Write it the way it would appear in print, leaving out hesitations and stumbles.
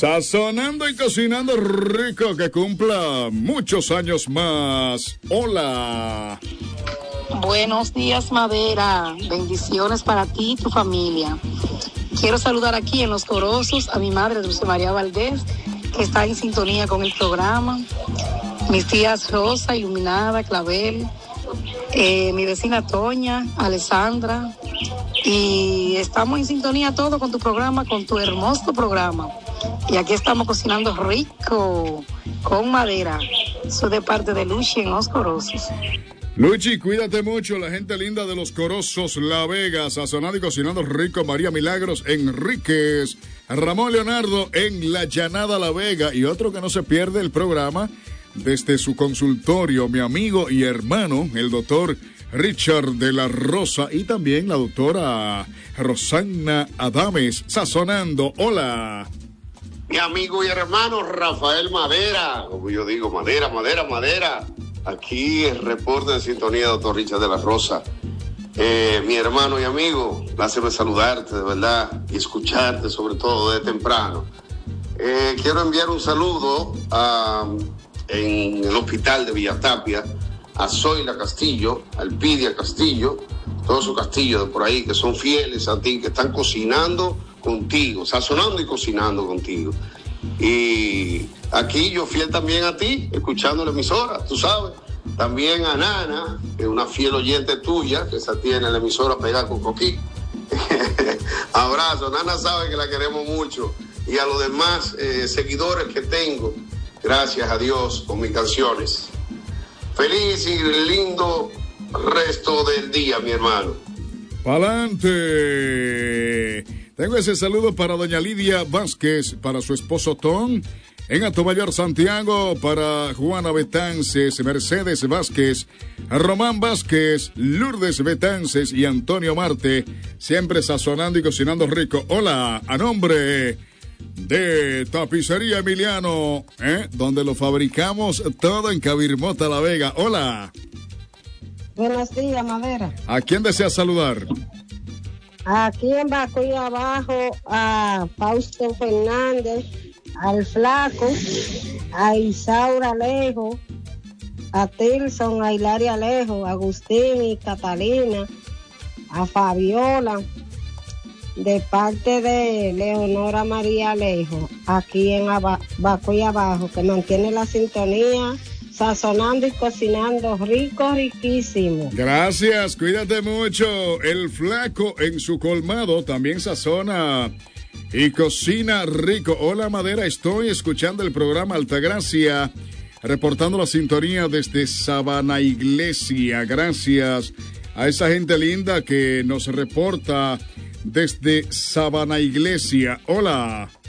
Sazonando y cocinando rico, que cumpla muchos años más. Hola. Buenos días, Madera. Bendiciones para ti y tu familia. Quiero saludar aquí en Los Corosos a mi madre, Dulce María Valdés, que está en sintonía con el programa. Mis tías Rosa, Iluminada, Clavel, mi vecina Toña, Alessandra. Y estamos en sintonía todo con tu programa, con tu hermoso programa. Y aquí estamos cocinando rico, con madera. Eso de parte de Luchi en Los Corosos. Luchi, cuídate mucho, la gente linda de Los Corosos, La Vega, sazonando y cocinando rico, María Milagros Enríquez, Ramón Leonardo en La Llanada, La Vega, y otro que no se pierde el programa desde su consultorio, mi amigo y hermano, el doctor Richard de la Rosa, y también la doctora Rosana Adames, sazonando. Hola. Mi amigo y hermano Rafael Madera, como yo digo, madera. Aquí el reporte de sintonía, doctor Richard de la Rosa. Mi hermano y amigo, pláceme saludarte de verdad y escucharte sobre todo de temprano. Quiero enviar un saludo en el hospital de Villatapia a Zoila Castillo, a Elpidia Castillo, todos esos castillos de por ahí que son fieles a ti, que están cocinando contigo, sazonando y cocinando contigo. Y aquí yo fiel también a ti, escuchando la emisora, tú sabes. También a Nana, que es una fiel oyente tuya, que esa tiene la emisora pegada con Coquí. Abrazo, Nana sabe que la queremos mucho. Y a los demás seguidores que tengo, gracias a Dios con mis canciones. Feliz y lindo resto del día, mi hermano. ¡Pa'lante! Tengo ese saludo para doña Lidia Vázquez, para su esposo Tom, en Atomayor, Santiago, para Juana Betances, Mercedes Vázquez, Román Vázquez, Lourdes Betances y Antonio Marte, siempre sazonando y cocinando rico. Hola, a nombre de Tapicería Emiliano, donde lo fabricamos todo en Cabirmota, La Vega. Hola. Buenos días, Madera. ¿A quién desea saludar? Aquí en Bacoy abajo a Fausto Fernández, al Flaco, a Isaura Alejo, a Tilson, a Hilaria Alejo, a Agustín y Catalina, a Fabiola, de parte de Leonora María Alejo, aquí en Bacoy abajo, que mantiene la sintonía, sazonando y cocinando rico, riquísimo. Gracias, cuídate mucho. El Flaco en su colmado también sazona y cocina rico. Hola, Madera, estoy escuchando el programa Altagracia, reportando la sintonía desde Sabana Iglesia. Gracias a esa gente linda que nos reporta desde Sabana Iglesia. Hola.